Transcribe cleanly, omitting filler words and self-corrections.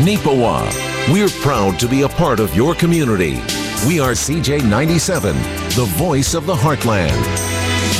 Neepawa. We're proud to be a part of your community. We are CJ97, the voice of the Heartland.